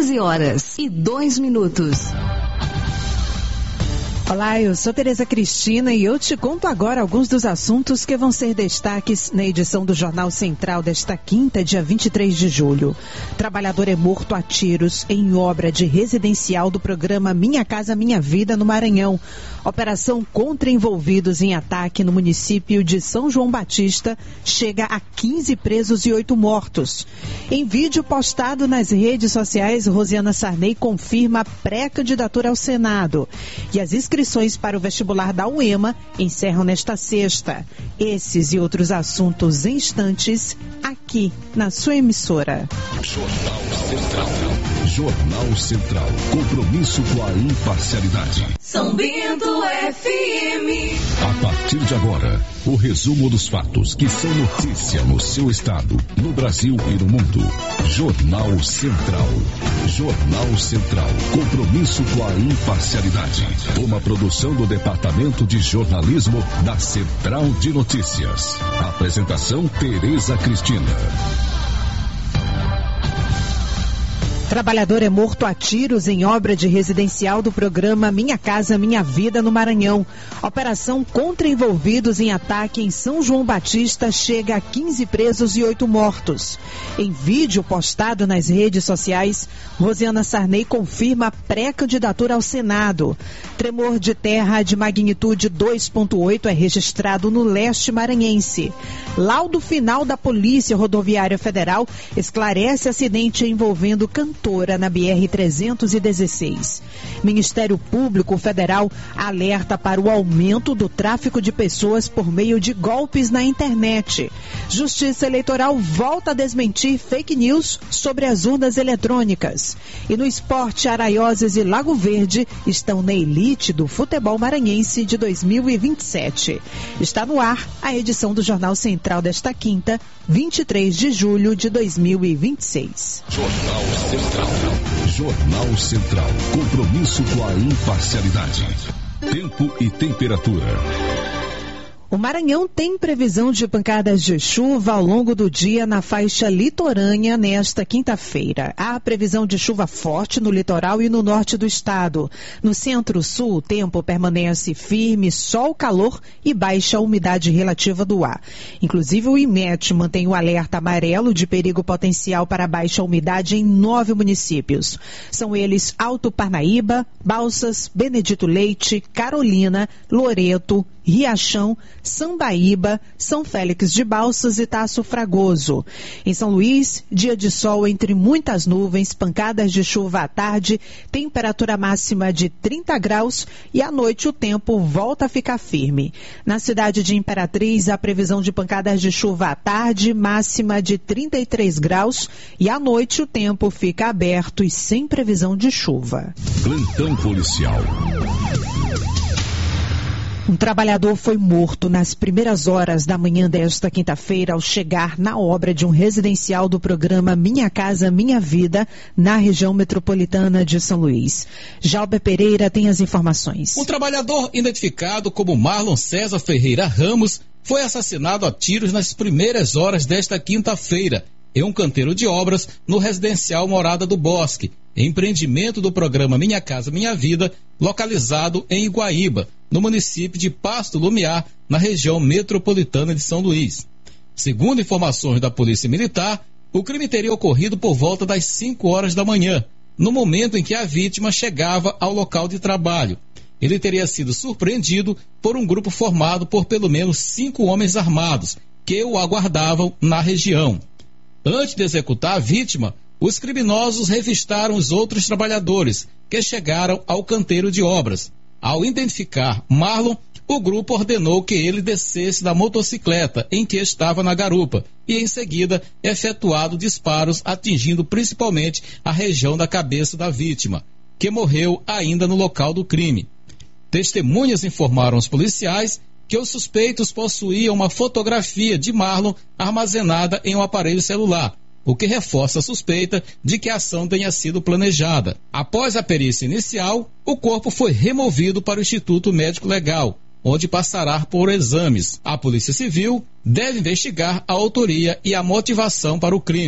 14h02. Olá, eu sou Tereza Cristina e eu te conto agora alguns dos assuntos que vão ser destaques na edição do Jornal Central desta quinta, dia 23 de julho. Trabalhador é morto a tiros em obra de residencial do programa Minha Casa Minha Vida no Maranhão. Operação contra envolvidos em ataque no município de São João Batista chega a 15 presos e 8 mortos. Em vídeo postado nas redes sociais, Rosiana Sarney confirma a pré-candidatura ao Senado. E as inscrições para o vestibular da UEMA encerram nesta sexta. Esses e outros assuntos em instantes, aqui na sua emissora. Jornal Central. Jornal Central. Compromisso com a imparcialidade. São Bento FM. A partir de agora, o resumo dos fatos que são notícia no seu estado, no Brasil e no mundo. Jornal Central. Jornal Central. Compromisso com a imparcialidade. Uma produção do Departamento de Jornalismo da Central de Notícias. Apresentação Tereza Cristina. Trabalhador é morto a tiros em obra de residencial do programa Minha Casa Minha Vida no Maranhão. Operação contra envolvidos em ataque em São João Batista chega a 15 presos e 8 mortos. Em vídeo postado nas redes sociais, Rosiana Sarney confirma a pré-candidatura ao Senado. Tremor de terra de magnitude 2,8 é registrado no leste maranhense. Laudo final da Polícia Rodoviária Federal esclarece acidente envolvendo cantora na BR-316. Ministério Público Federal alerta para o aumento do tráfico de pessoas por meio de golpes na internet. Justiça Eleitoral volta a desmentir fake news sobre as urnas eletrônicas. E no esporte, Araioses e Lago Verde estão na elite do futebol maranhense de 2027. Está no ar a edição do Jornal Central desta quinta, 23 de julho de 2026. Jornal Central. Jornal Central. Compromisso com a imparcialidade. Tempo e temperatura. O Maranhão tem previsão de pancadas de chuva ao longo do dia na faixa litorânea nesta quinta-feira. Há previsão de chuva forte no litoral e no norte do estado. No centro-sul, o tempo permanece firme, sol, calor e baixa umidade relativa do ar. Inclusive, o IMET mantém o alerta amarelo de perigo potencial para baixa umidade em 9 municípios. São eles Alto Parnaíba, Balsas, Benedito Leite, Carolina, Loreto, Riachão, Sambaíba, São Félix de Balsas e Taço Fragoso. Em São Luís, dia de sol entre muitas nuvens, pancadas de chuva à tarde, temperatura máxima de 30 graus e à noite o tempo volta a ficar firme. Na cidade de Imperatriz, a previsão de pancadas de chuva à tarde, máxima de 33 graus e à noite o tempo fica aberto e sem previsão de chuva. Plantão policial. Um trabalhador foi morto nas primeiras horas da manhã desta quinta-feira ao chegar na obra de um residencial do programa Minha Casa Minha Vida, na região metropolitana de São Luís. Jalber Pereira tem as informações. Um trabalhador identificado como Marlon César Ferreira Ramos foi assassinado a tiros nas primeiras horas desta quinta-feira em um canteiro de obras no residencial Morada do Bosque, empreendimento do programa Minha Casa Minha Vida, localizado em Iguaíba, no município de Pasto Lumiar, na região metropolitana de São Luís. Segundo informações da Polícia Militar, o crime teria ocorrido por volta das 5 horas da manhã, no momento em que a vítima chegava ao local de trabalho. Ele teria sido surpreendido por um grupo formado por pelo menos 5 homens armados, que o aguardavam na região. Antes de executar a vítima, os criminosos revistaram os outros trabalhadores que chegaram ao canteiro de obras. Ao identificar Marlon, o grupo ordenou que ele descesse da motocicleta em que estava na garupa e, em seguida, efetuado disparos atingindo principalmente a região da cabeça da vítima, que morreu ainda no local do crime. Testemunhas informaram aos policiais que os suspeitos possuíam uma fotografia de Marlon armazenada em um aparelho celular, o que reforça a suspeita de que a ação tenha sido planejada. Após a perícia inicial, o corpo foi removido para o Instituto Médico Legal, onde passará por exames. A Polícia Civil deve investigar a autoria e a motivação para o crime.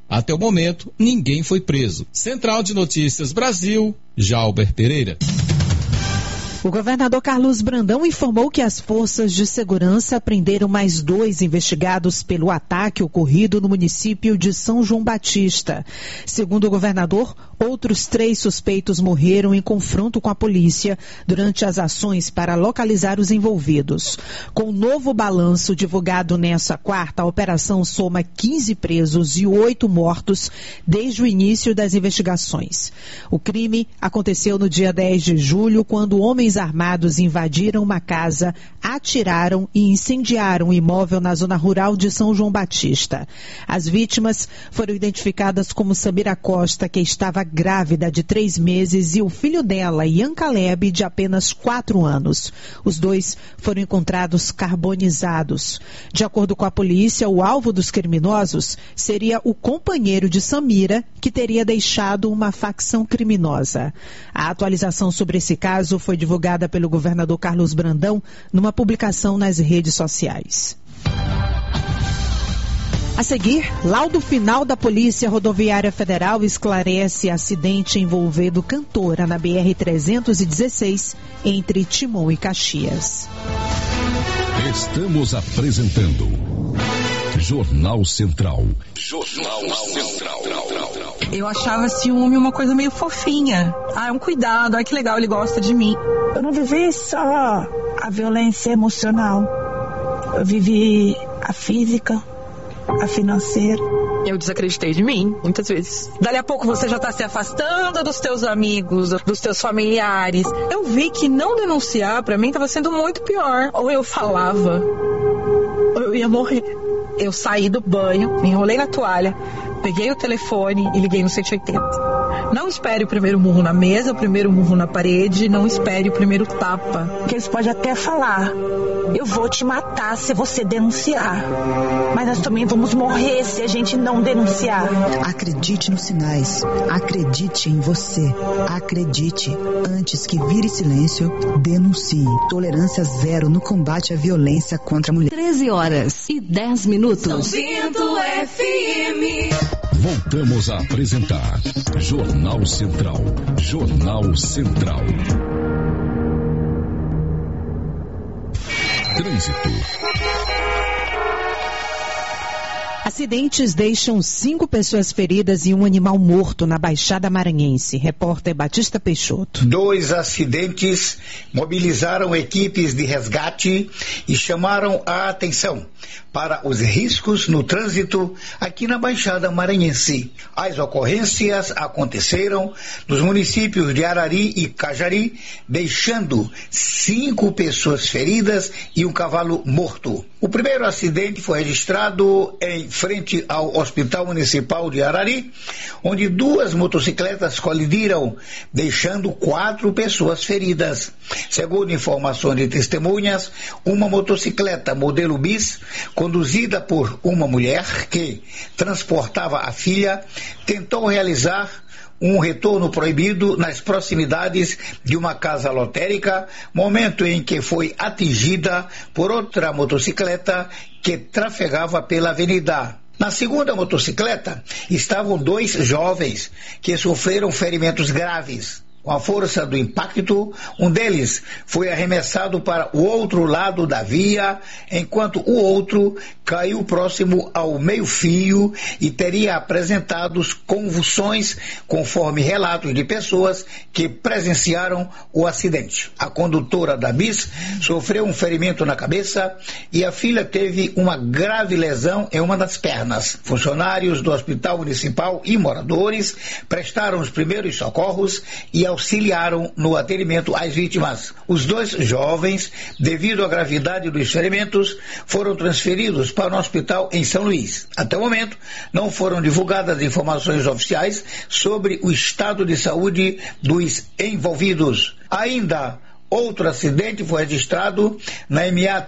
Até o momento, ninguém foi preso. Central de Notícias Brasil, Jalber Pereira. O governador Carlos Brandão informou que as forças de segurança prenderam mais 2 investigados pelo ataque ocorrido no município de São João Batista. Segundo o governador, outros 3 suspeitos morreram em confronto com a polícia durante as ações para localizar os envolvidos. Com o novo balanço divulgado nesta quarta, a operação soma 15 presos e 8 mortos desde o início das investigações. O crime aconteceu no dia 10 de julho, quando homens armados invadiram uma casa, atiraram e incendiaram um imóvel na zona rural de São João Batista. As vítimas foram identificadas como Samira Costa, que estava grávida de 3 meses, e o filho dela, Ian Caleb, de apenas 4 anos. Os 2 foram encontrados carbonizados. De acordo com a polícia, o alvo dos criminosos seria o companheiro de Samira, que teria deixado uma facção criminosa. A atualização sobre esse caso foi divulgada pelo governador Carlos Brandão numa publicação nas redes sociais. A seguir, laudo final da Polícia Rodoviária Federal esclarece acidente envolvendo cantora na BR-316 entre Timon e Caxias. Estamos apresentando Jornal Central. Jornal Central. Eu achava ciúme uma coisa meio fofinha. É um cuidado, que legal, ele gosta de mim. Eu não vivi só a violência emocional. Eu vivi a física, a financeira. Eu desacreditei de mim, muitas vezes. Dali a pouco você já está se afastando dos teus amigos, dos teus familiares. Eu vi que não denunciar pra mim estava sendo muito pior. Ou eu falava, ou eu ia morrer. Eu saí do banho, me enrolei na toalha, peguei o telefone e liguei no 180. Não espere o primeiro murro na mesa, o primeiro murro na parede, não espere o primeiro tapa. Porque eles podem até falar, eu vou te matar se você denunciar. Mas nós também vamos morrer se a gente não denunciar. Acredite nos sinais, acredite em você, acredite. Antes que vire silêncio, denuncie. Tolerância zero no combate à violência contra a mulher. 13h10. São Bento FM. Voltamos a apresentar Jornal Central. Jornal Central. Trânsito. Acidentes deixam 5 pessoas feridas e um animal morto na Baixada Maranhense. Repórter Batista Peixoto. 2 acidentes mobilizaram equipes de resgate e chamaram a atenção para os riscos no trânsito aqui na Baixada Maranhense. As ocorrências aconteceram nos municípios de Arari e Cajari, deixando 5 pessoas feridas e um cavalo morto. O primeiro acidente foi registrado em frente ao Hospital Municipal de Arari, onde 2 motocicletas colidiram, deixando 4 pessoas feridas. Segundo informações de testemunhas, uma motocicleta modelo bis, conduzida por uma mulher que transportava a filha, tentou realizar um retorno proibido nas proximidades de uma casa lotérica, momento em que foi atingida por outra motocicleta que trafegava pela avenida. Na segunda motocicleta estavam 2 jovens que sofreram ferimentos graves. Com a força do impacto, um deles foi arremessado para o outro lado da via, enquanto o outro caiu próximo ao meio-fio e teria apresentado convulsões, conforme relatos de pessoas que presenciaram o acidente. A condutora da bis sofreu um ferimento na cabeça e a filha teve uma grave lesão em uma das pernas. Funcionários do Hospital Municipal e moradores prestaram os primeiros socorros e auxiliaram no atendimento às vítimas. Os 2 jovens, devido à gravidade dos ferimentos, foram transferidos para o hospital em São Luís. Até o momento, não foram divulgadas informações oficiais sobre o estado de saúde dos envolvidos. Ainda outro acidente foi registrado na MA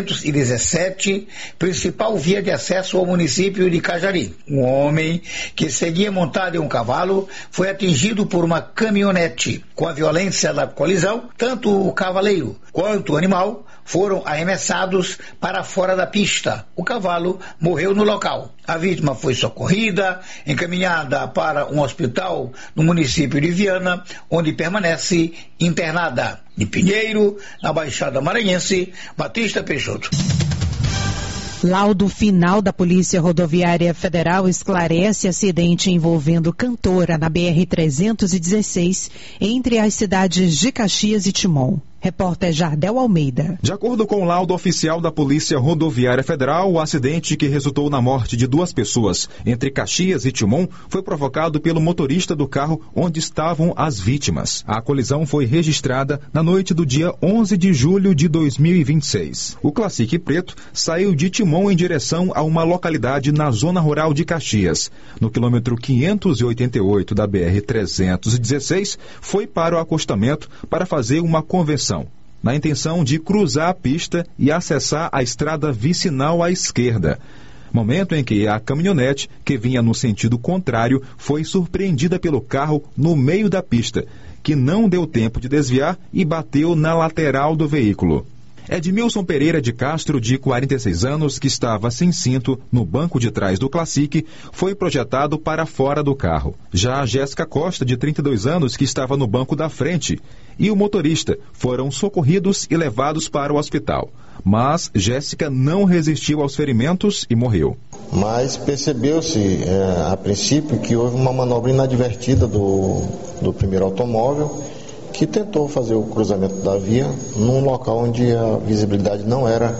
317, principal via de acesso ao município de Cajari. Um homem que seguia montado em um cavalo foi atingido por uma caminhonete. Com a violência da colisão, tanto o cavaleiro quanto o animal foram arremessados para fora da pista. O cavalo morreu no local. A vítima foi socorrida, encaminhada para um hospital no município de Viana, onde permanece internada. De Pinheiro, na Baixada Maranhense, Batista Peixoto. Laudo final da Polícia Rodoviária Federal esclarece acidente envolvendo cantora na BR-316 entre as cidades de Caxias e Timon. Repórter Jardel Almeida. De acordo com o laudo oficial da Polícia Rodoviária Federal, o acidente que resultou na morte de 2 pessoas entre Caxias e Timon foi provocado pelo motorista do carro onde estavam as vítimas. A colisão foi registrada na noite do dia 11 de julho de 2026. O Classic preto saiu de Timon em direção a uma localidade na zona rural de Caxias. No quilômetro 588 da BR-316, foi para o acostamento para fazer uma conversão, na intenção de cruzar a pista e acessar a estrada vicinal à esquerda. Momento em que a caminhonete, que vinha no sentido contrário, foi surpreendida pelo carro no meio da pista, que não deu tempo de desviar e bateu na lateral do veículo. Edmilson Pereira de Castro, de 46 anos, que estava sem cinto no banco de trás do Classic, foi projetado para fora do carro. Já a Jéssica Costa, de 32 anos, que estava no banco da frente, e o motorista foram socorridos e levados para o hospital. Mas Jéssica não resistiu aos ferimentos e morreu. Mas percebeu-se, a princípio, que houve uma manobra inadvertida do primeiro automóvel, que tentou fazer o cruzamento da via num local onde a visibilidade não era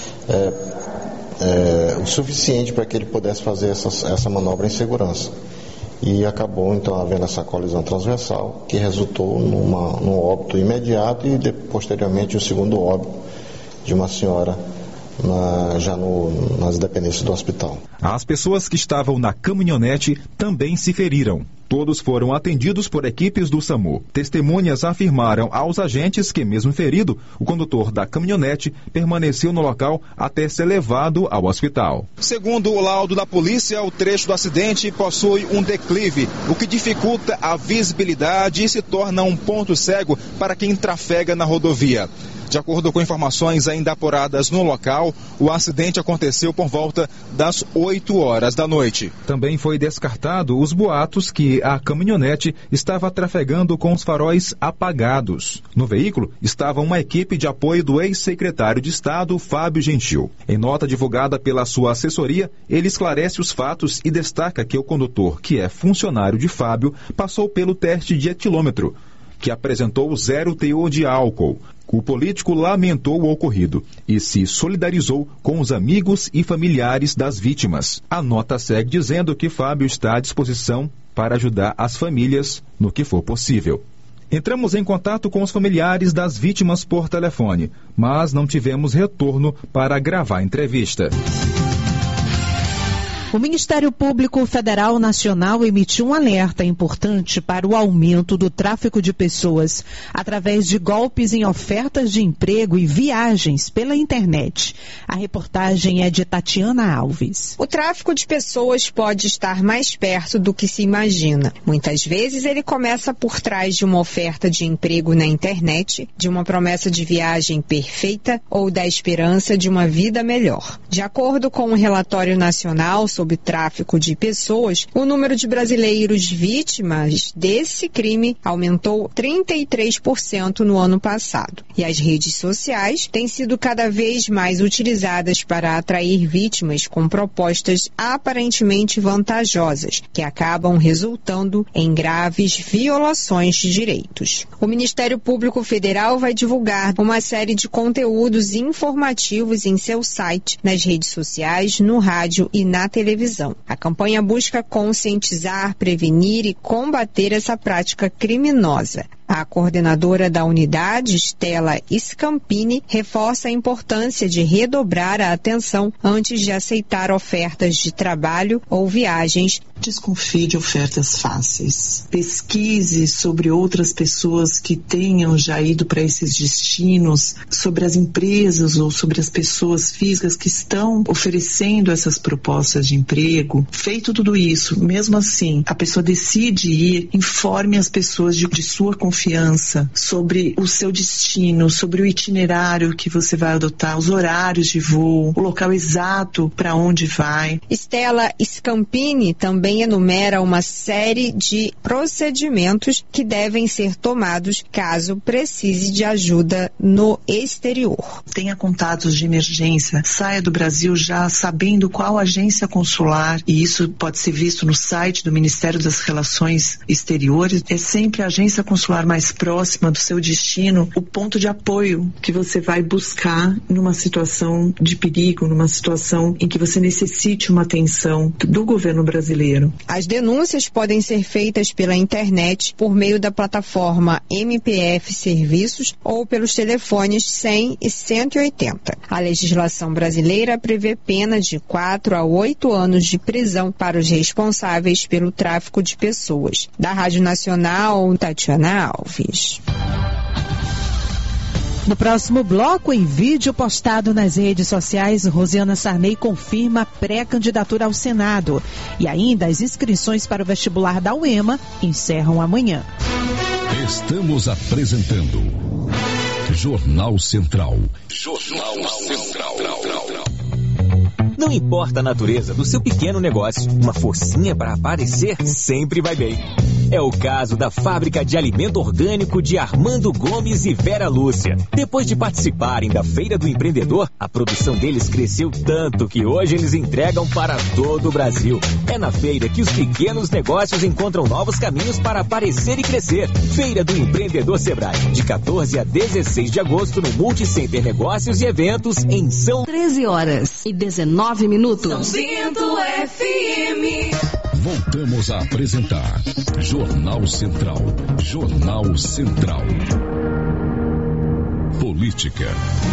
o suficiente para que ele pudesse fazer essa manobra em segurança. E acabou então havendo essa colisão transversal, que resultou num óbito imediato e posteriormente o segundo óbito de uma senhora nas dependências do hospital. As pessoas que estavam na caminhonete também se feriram. Todos foram atendidos por equipes do SAMU. Testemunhas afirmaram aos agentes que, mesmo ferido, o condutor da caminhonete permaneceu no local até ser levado ao hospital. Segundo o laudo da polícia, o trecho do acidente possui um declive, o que dificulta a visibilidade e se torna um ponto cego para quem trafega na rodovia. De acordo com informações ainda apuradas no local, o acidente aconteceu por volta das 8 horas da noite. Também foi descartado os boatos que a caminhonete estava trafegando com os faróis apagados. No veículo estava uma equipe de apoio do ex-secretário de Estado, Fábio Gentil. Em nota divulgada pela sua assessoria, ele esclarece os fatos e destaca que o condutor, que é funcionário de Fábio, passou pelo teste de etilômetro, que apresentou 0 teor de álcool. O político lamentou o ocorrido e se solidarizou com os amigos e familiares das vítimas. A nota segue dizendo que Fábio está à disposição para ajudar as famílias no que for possível. Entramos em contato com os familiares das vítimas por telefone, mas não tivemos retorno para gravar a entrevista. O Ministério Público Federal Nacional emitiu um alerta importante para o aumento do tráfico de pessoas através de golpes em ofertas de emprego e viagens pela internet. A reportagem é de Tatiana Alves. O tráfico de pessoas pode estar mais perto do que se imagina. Muitas vezes ele começa por trás de uma oferta de emprego na internet, de uma promessa de viagem perfeita ou da esperança de uma vida melhor. De acordo com um relatório nacional sobre tráfico de pessoas, o número de brasileiros vítimas desse crime aumentou 33% no ano passado. E as redes sociais têm sido cada vez mais utilizadas para atrair vítimas com propostas aparentemente vantajosas, que acabam resultando em graves violações de direitos. O Ministério Público Federal vai divulgar uma série de conteúdos informativos em seu site, nas redes sociais, no rádio e na televisão. A campanha busca conscientizar, prevenir e combater essa prática criminosa. A coordenadora da unidade, Stella Scampini, reforça a importância de redobrar a atenção antes de aceitar ofertas de trabalho ou viagens. Desconfie de ofertas fáceis. Pesquise sobre outras pessoas que tenham já ido para esses destinos, sobre as empresas ou sobre as pessoas físicas que estão oferecendo essas propostas de emprego. Feito tudo isso, mesmo assim, a pessoa decide ir, informe as pessoas de sua confiança confiança sobre o seu destino, sobre o itinerário que você vai adotar, os horários de voo, o local exato para onde vai. Stella Scampini também enumera uma série de procedimentos que devem ser tomados caso precise de ajuda no exterior. Tenha contatos de emergência, saia do Brasil já sabendo qual agência consular, e isso pode ser visto no site do Ministério das Relações Exteriores. É sempre a agência consular mais próxima do seu destino, o ponto de apoio que você vai buscar numa situação de perigo, numa situação em que você necessite uma atenção do governo brasileiro. As denúncias podem ser feitas pela internet por meio da plataforma MPF Serviços ou pelos telefones 100 e 180. A legislação brasileira prevê pena de 4 a 8 anos de prisão para os responsáveis pelo tráfico de pessoas. Da Rádio Nacional, Tatiana Alves. No próximo bloco, em vídeo postado nas redes sociais, Rosiana Sarney confirma pré-candidatura ao Senado. E ainda as inscrições para o vestibular da UEMA encerram amanhã. Estamos apresentando Jornal Central. Jornal Central. Não importa a natureza do seu pequeno negócio, uma forcinha para aparecer sempre vai bem. É o caso da Fábrica de Alimento Orgânico de Armando Gomes e Vera Lúcia. Depois de participarem da Feira do Empreendedor, a produção deles cresceu tanto que hoje eles entregam para todo o Brasil. É na feira que os pequenos negócios encontram novos caminhos para aparecer e crescer. Feira do Empreendedor Sebrae, de 14 a 16 de agosto no Multicenter Negócios e Eventos em São... 13h19. São Bento FM. Voltamos a apresentar Jornal Central. Jornal Central. Política.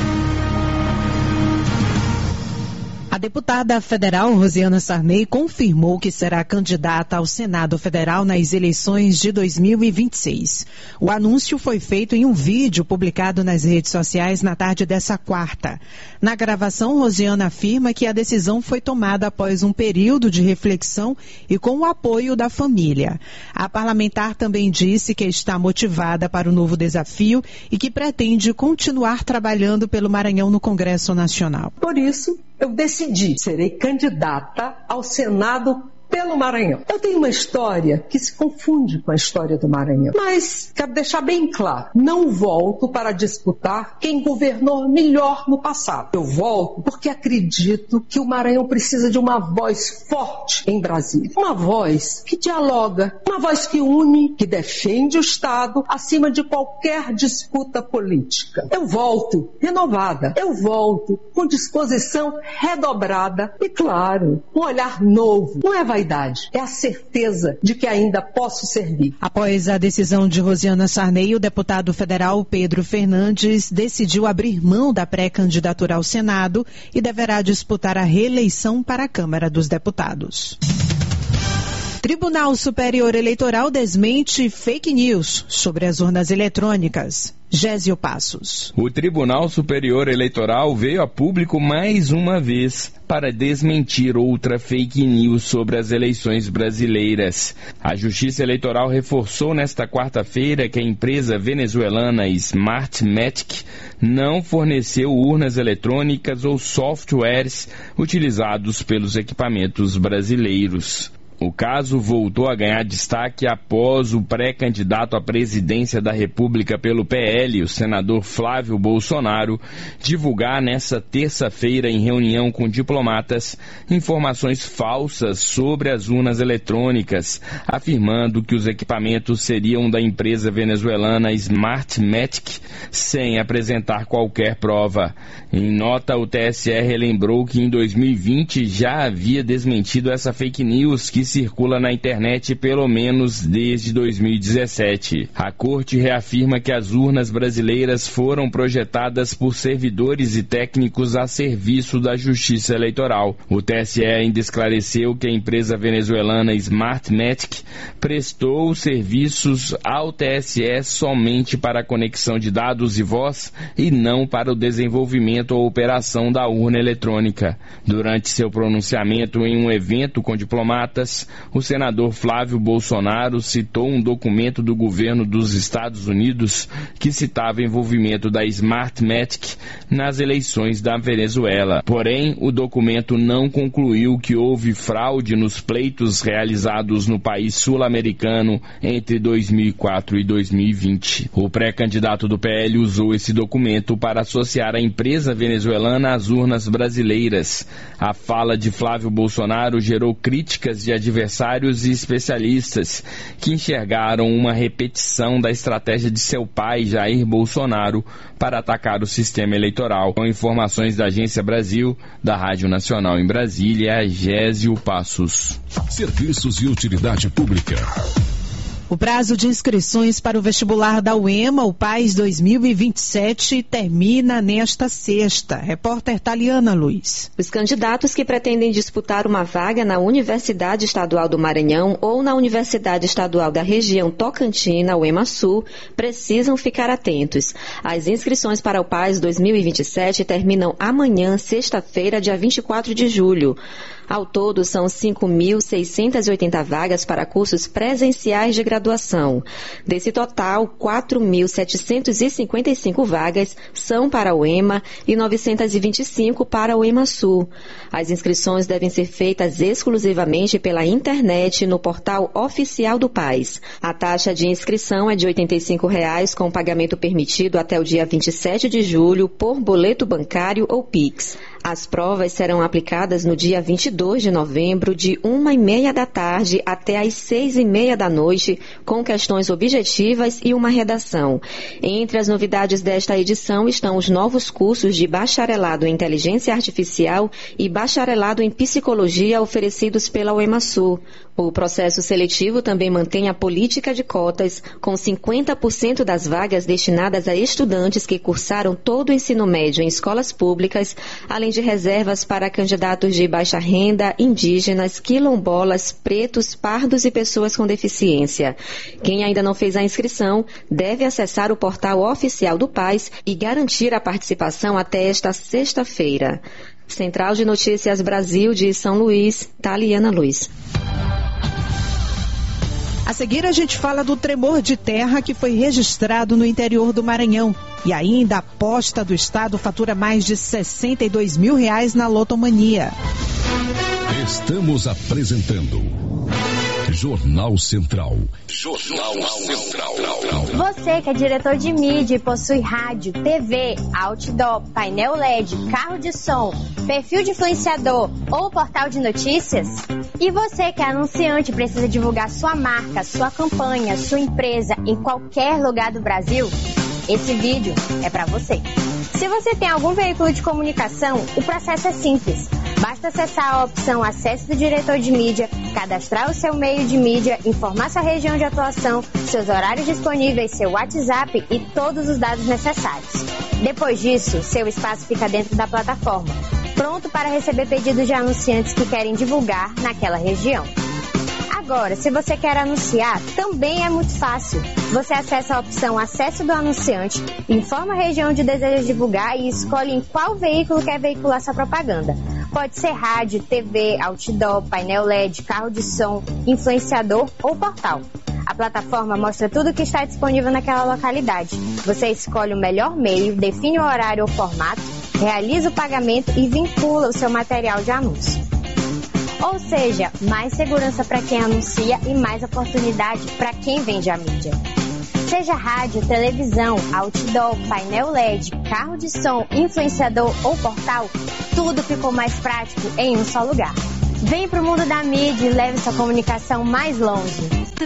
A deputada federal Rosiana Sarney confirmou que será candidata ao Senado Federal nas eleições de 2026. O anúncio foi feito em um vídeo publicado nas redes sociais na tarde dessa quarta. Na gravação, Rosiana afirma que a decisão foi tomada após um período de reflexão e com o apoio da família. A parlamentar também disse que está motivada para o novo desafio e que pretende continuar trabalhando pelo Maranhão no Congresso Nacional. Por isso, eu decidi, serei candidata ao Senado pelo Maranhão. Eu tenho uma história que se confunde com a história do Maranhão. Mas quero deixar bem claro, não volto para disputar quem governou melhor no passado. Eu volto porque acredito que o Maranhão precisa de uma voz forte em Brasília. Uma voz que dialoga, uma voz que une, que defende o Estado acima de qualquer disputa política. Eu volto renovada, eu volto com disposição redobrada e, claro, um olhar novo. Não é vaidade, é a certeza de que ainda posso servir. Após a decisão de Rosiana Sarney, o deputado federal Pedro Fernandes decidiu abrir mão da pré-candidatura ao Senado e deverá disputar a reeleição para a Câmara dos Deputados. Tribunal Superior Eleitoral desmente fake news sobre as urnas eletrônicas. Gésio Passos. O Tribunal Superior Eleitoral veio a público mais uma vez para desmentir outra fake news sobre as eleições brasileiras. A Justiça Eleitoral reforçou nesta quarta-feira que a empresa venezuelana Smartmatic não forneceu urnas eletrônicas ou softwares utilizados pelos equipamentos brasileiros. O caso voltou a ganhar destaque após o pré-candidato à presidência da República pelo PL, o senador Flávio Bolsonaro, divulgar nesta terça-feira, em reunião com diplomatas, informações falsas sobre as urnas eletrônicas, afirmando que os equipamentos seriam da empresa venezuelana Smartmatic, sem apresentar qualquer prova. Em nota, o TSE relembrou que em 2020 já havia desmentido essa fake news que circula na internet pelo menos desde 2017. A Corte reafirma que as urnas brasileiras foram projetadas por servidores e técnicos a serviço da Justiça Eleitoral. O TSE ainda esclareceu que a empresa venezuelana Smartmatic prestou serviços ao TSE somente para a conexão de dados e voz e não para o desenvolvimento ou operação da urna eletrônica. Durante seu pronunciamento em um evento com diplomatas, atrás, o senador Flávio Bolsonaro citou um documento do governo dos Estados Unidos que citava envolvimento da Smartmatic nas eleições da Venezuela. Porém, o documento não concluiu que houve fraude nos pleitos realizados no país sul-americano entre 2004 e 2020. O pré-candidato do PL usou esse documento para associar a empresa venezuelana às urnas brasileiras. A fala de Flávio Bolsonaro gerou críticas de adversários e especialistas que enxergaram uma repetição da estratégia de seu pai, Jair Bolsonaro, para atacar o sistema eleitoral. Com informações da Agência Brasil, da Rádio Nacional em Brasília, Gésio Passos. Serviços e utilidade pública. O prazo de inscrições para o vestibular da UEMA, o PAS 2027, termina nesta sexta. Repórter Taliana Luiz. Os candidatos que pretendem disputar uma vaga na Universidade Estadual do Maranhão ou na Universidade Estadual da região Tocantina, UEMA Sul, precisam ficar atentos. As inscrições para o PAS 2027 terminam amanhã, sexta-feira, dia 24 de julho. Ao todo, são 5.680 vagas para cursos presenciais de graduação. Desse total, 4.755 vagas são para o EMA e 925 para o EMA Sul. As inscrições devem ser feitas exclusivamente pela internet no portal oficial do PAS. A taxa de inscrição é de R$ 85,00 com pagamento permitido até o dia 27 de julho por boleto bancário ou Pix. As provas serão aplicadas no dia 22 de novembro, de 1h30 da tarde até às 6h30 da noite, com questões objetivas e uma redação. Entre as novidades desta edição estão os novos cursos de bacharelado em inteligência artificial e bacharelado em psicologia oferecidos pela UEMA Sul. O processo seletivo também mantém a política de cotas, com 50% das vagas destinadas a estudantes que cursaram todo o ensino médio em escolas públicas, além de reservas para candidatos de baixa renda, indígenas, quilombolas, pretos, pardos e pessoas com deficiência. Quem ainda não fez a inscrição deve acessar o portal oficial do PAS e garantir a participação até esta sexta-feira. Central de Notícias Brasil de São Luís, Taliana Luiz. A seguir, a gente fala do tremor de terra que foi registrado no interior do Maranhão. E ainda a aposta do Estado fatura mais de R$62 mil na Lotomania. Estamos apresentando Jornal Central. Jornal Central. Você que é diretor de mídia e possui rádio, TV, outdoor, painel LED, carro de som, perfil de influenciador ou portal de notícias? E você que é anunciante e precisa divulgar sua marca, sua campanha, sua empresa em qualquer lugar do Brasil? Esse vídeo é para você. Se você tem algum veículo de comunicação, o processo é simples. Basta acessar a opção Acesso do Diretor de Mídia, cadastrar o seu meio de mídia, informar sua região de atuação, seus horários disponíveis, seu WhatsApp e todos os dados necessários. Depois disso, seu espaço fica dentro da plataforma, pronto para receber pedidos de anunciantes que querem divulgar naquela região. Agora, se você quer anunciar, também é muito fácil. Você acessa a opção Acesso do Anunciante, informa a região onde deseja divulgar e escolhe em qual veículo quer veicular sua propaganda. Pode ser rádio, TV, outdoor, painel LED, carro de som, influenciador ou portal. A plataforma mostra tudo o que está disponível naquela localidade. Você escolhe o melhor meio, define o horário ou formato, realiza o pagamento e vincula o seu material de anúncio. Ou seja, mais segurança para quem anuncia e mais oportunidade para quem vende a mídia. Seja rádio, televisão, outdoor, painel LED, carro de som, influenciador ou portal, tudo ficou mais prático em um só lugar. Vem pro mundo da mídia e leve sua comunicação mais longe.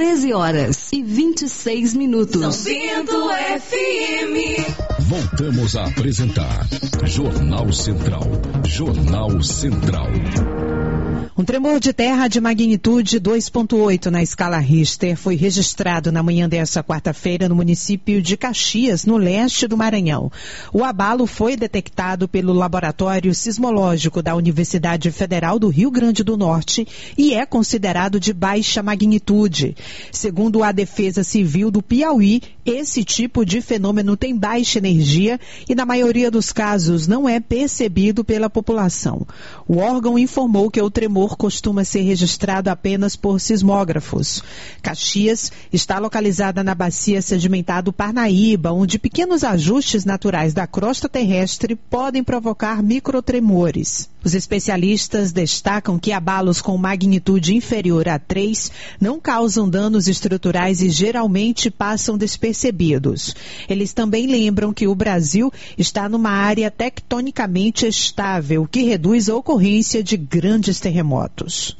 13h26. São Bento FM. Voltamos a apresentar Jornal Central. Jornal Central. Um tremor de terra de magnitude 2,8 na escala Richter foi registrado na manhã desta quarta-feira no município de Caxias, no leste do Maranhão. O abalo foi detectado pelo Laboratório Sismológico da Universidade Federal do Rio Grande do Norte e é considerado de baixa magnitude. Segundo a Defesa Civil do Piauí, esse tipo de fenômeno tem baixa energia e, na maioria dos casos, não é percebido pela população. O órgão informou que o tremor tremor costuma ser registrado apenas por sismógrafos. Caxias está localizada na bacia sedimentar do Parnaíba, onde pequenos ajustes naturais da crosta terrestre podem provocar microtremores. Os especialistas destacam que abalos com magnitude inferior a 3 não causam danos estruturais e geralmente passam despercebidos. Eles também lembram que o Brasil está numa área tectonicamente estável, o que reduz a ocorrência de grandes terremotos.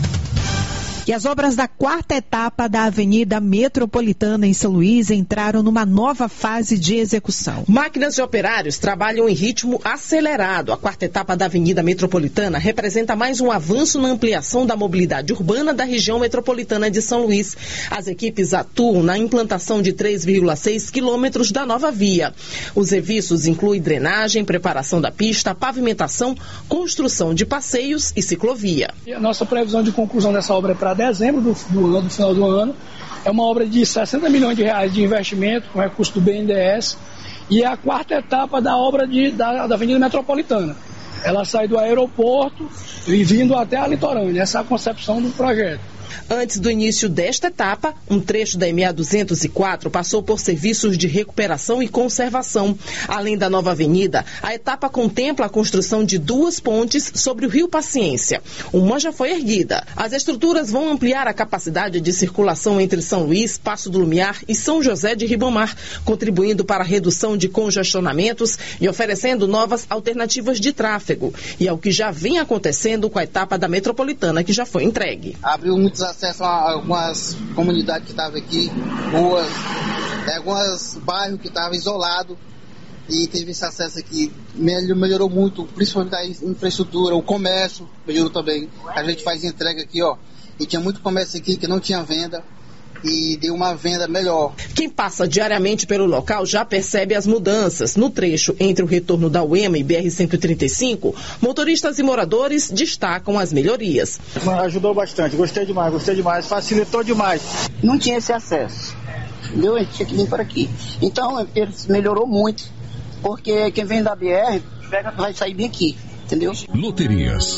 E as obras da 4ª etapa da Avenida Metropolitana em São Luís entraram numa nova fase de execução. Máquinas e operários trabalham em ritmo acelerado. A 4ª etapa da Avenida Metropolitana representa mais um avanço na ampliação da mobilidade urbana da região metropolitana de São Luís. As equipes atuam na implantação de 3,6 quilômetros da nova via. Os serviços incluem drenagem, preparação da pista, pavimentação, construção de passeios e ciclovia. A nossa previsão de conclusão dessa obra é para dezembro do final do ano. É uma obra de 60 milhões de reais de investimento com recurso do BNDES e é a 4ª etapa da obra da Avenida Metropolitana. Ela sai do aeroporto e vindo até a litorânea. Essa é a concepção do projeto. Antes do início desta etapa, um trecho da MA 204 passou por serviços de recuperação e conservação. Além da nova avenida, a etapa contempla a construção de 2 pontes sobre o Rio Paciência. Uma já foi erguida. As estruturas vão ampliar a capacidade de circulação entre São Luís, Passo do Lumiar e São José de Ribamar, contribuindo para a redução de congestionamentos e oferecendo novas alternativas de tráfego. E é o que já vem acontecendo com a etapa da Metropolitana, que já foi entregue. Abriu muitos acessos a algumas comunidades que estavam aqui, ruas, alguns bairros que estavam isolados, e teve esse acesso aqui. Melhorou muito, principalmente a infraestrutura, o comércio melhorou também. A gente faz entrega aqui, e tinha muito comércio aqui que não tinha venda, e deu uma venda melhor. Quem passa diariamente pelo local já percebe as mudanças. No trecho entre o retorno da UEMA e BR-135, motoristas e moradores destacam as melhorias. Ajudou bastante, gostei demais, facilitou demais. Não tinha esse acesso, entendeu? A gente tinha que vir por aqui. Então, melhorou muito, porque quem vem da BR vai sair bem aqui, entendeu? Loterias.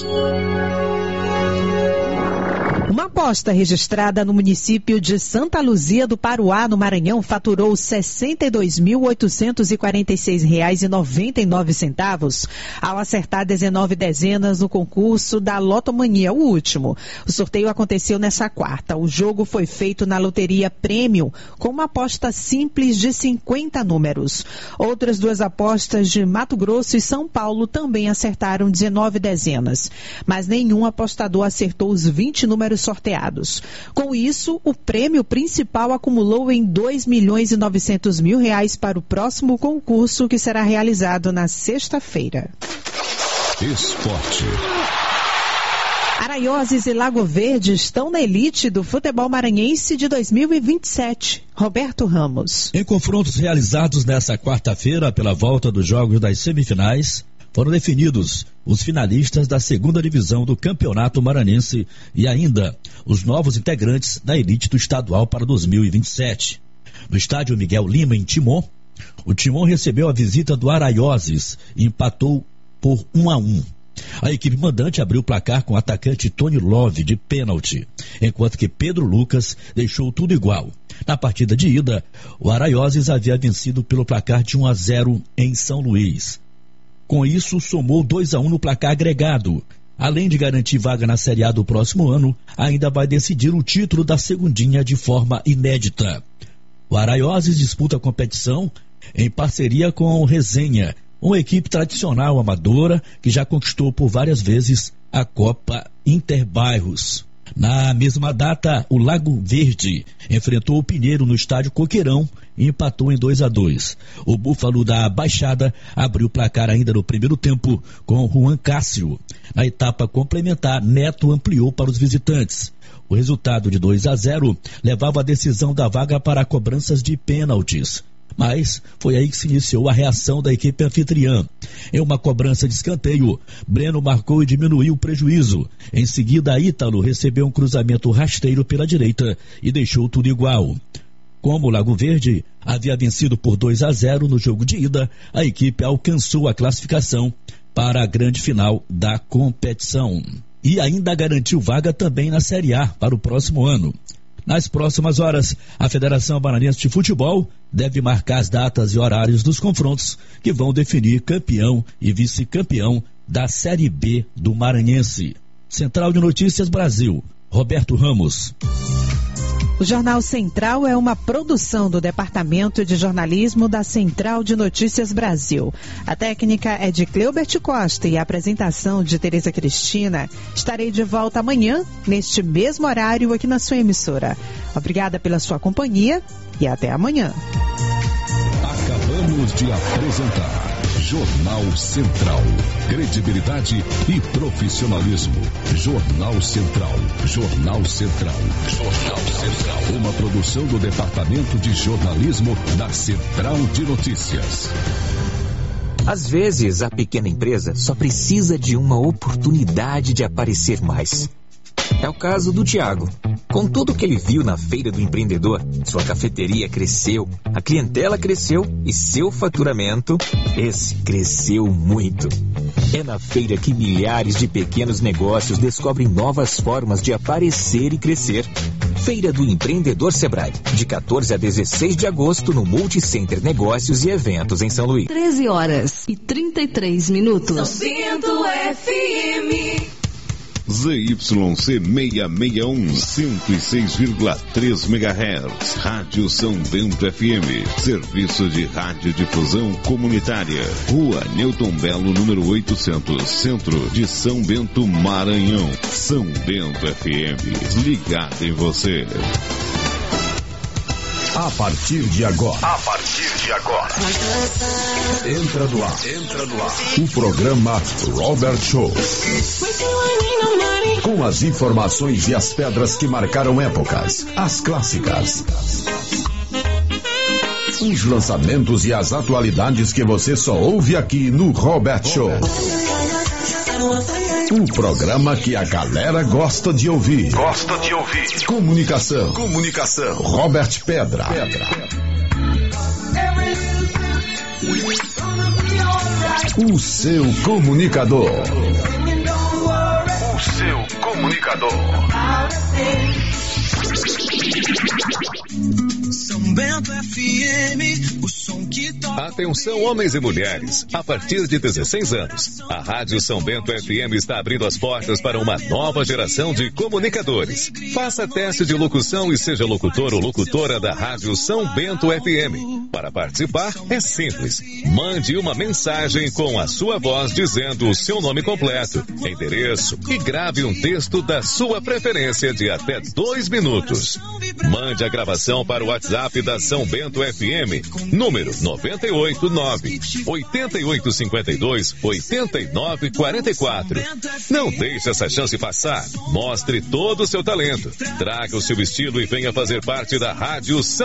Uma aposta registrada no município de Santa Luzia do Paruá, no Maranhão, faturou R$ 62.846,99 ao acertar 19 dezenas no concurso da Lotomania, o último. O sorteio aconteceu nessa quarta. O jogo foi feito na loteria Premium, com uma aposta simples de 50 números. Outras 2 apostas de Mato Grosso e São Paulo também acertaram 19 dezenas, mas nenhum apostador acertou os 20 números sorteados. Com isso, o prêmio principal acumulou em R$ 2.900.000 para o próximo concurso, que será realizado na sexta-feira. Esporte. Araioses e Lago Verde estão na elite do futebol maranhense de 2027. Roberto Ramos. Em confrontos realizados nesta quarta-feira pela volta dos jogos das semifinais, foram definidos os finalistas da 2ª divisão do Campeonato Maranhense e ainda os novos integrantes da elite do estadual para 2027. No estádio Miguel Lima, em Timon, o Timon recebeu a visita do Araioses e empatou por 1-1. A equipe mandante abriu o placar com o atacante Tony Love de pênalti, enquanto que Pedro Lucas deixou tudo igual. Na partida de ida, o Araioses havia vencido pelo placar de 1-0 em São Luís. Com isso, somou 2-1 no placar agregado. Além de garantir vaga na Série A do próximo ano, ainda vai decidir o título da segundinha de forma inédita. O Araioses disputa a competição em parceria com o Resenha, uma equipe tradicional amadora que já conquistou por várias vezes a Copa Interbairros. Na mesma data, o Lago Verde enfrentou o Pinheiro no estádio Coqueirão e empatou em 2-2. O Búfalo da Baixada abriu o placar ainda no primeiro tempo com Juan Cássio. Na etapa complementar, Neto ampliou para os visitantes. O resultado de 2-0 levava a decisão da vaga para cobranças de pênaltis. Mas foi aí que se iniciou a reação da equipe anfitriã. Em uma cobrança de escanteio, Breno marcou e diminuiu o prejuízo. Em seguida, Ítalo recebeu um cruzamento rasteiro pela direita e deixou tudo igual. Como o Lago Verde havia vencido por 2-0 no jogo de ida, a equipe alcançou a classificação para a grande final da competição. e ainda garantiu vaga também na Série A para o próximo ano. Nas próximas horas, a Federação Maranhense de Futebol deve marcar as datas e horários dos confrontos que vão definir campeão e vice-campeão da Série B do Maranhense. Central de Notícias Brasil, Roberto Ramos. O Jornal Central é uma produção do Departamento de Jornalismo da Central de Notícias Brasil. A técnica é de Cleubert Costa e a apresentação de Tereza Cristina. Estarei de volta amanhã, neste mesmo horário, aqui na sua emissora. Obrigada pela sua companhia e até amanhã. Acabamos de apresentar Jornal Central. Credibilidade e profissionalismo. Jornal Central. Jornal Central. Jornal Central. Uma produção do Departamento de Jornalismo da Central de Notícias. Às vezes, a pequena empresa só precisa de uma oportunidade de aparecer mais. É o caso do Tiago. Com tudo que ele viu na Feira do Empreendedor, sua cafeteria cresceu, a clientela cresceu e seu faturamento, esse cresceu muito. É na feira que milhares de pequenos negócios descobrem novas formas de aparecer e crescer. Feira do Empreendedor Sebrae, de 14 a 16 de agosto no Multicenter Negócios e Eventos em São Luís. 13h33. São Bento FM. ZYC 661, 106,3 MHz, Rádio São Bento FM, Serviço de Radiodifusão Comunitária, Rua Newton Belo, número 800, Centro de São Bento, Maranhão. São Bento FM, ligado em você. A partir de agora. Entra no ar. O programa Robert Show. Com as informações e as pedras que marcaram épocas. As clássicas. Os lançamentos e as atualidades que você só ouve aqui no Robert Show. O programa que a galera gosta de ouvir. Comunicação. Robert Pedra. O seu comunicador. São Bento FM, o som que toca. Atenção, homens e mulheres. A partir de 16 anos, a Rádio São Bento FM está abrindo as portas para uma nova geração de comunicadores. Faça teste de locução e seja locutor ou locutora da Rádio São Bento FM. Para participar, é simples. Mande uma mensagem com a sua voz dizendo o seu nome completo, endereço e grave um texto da sua preferência de até 2 minutos. Mande a gravação para o WhatsApp da São Bento FM, número 989-8852-8944. Não deixe essa chance passar. Mostre todo o seu talento. Traga o seu estilo e venha fazer parte da Rádio São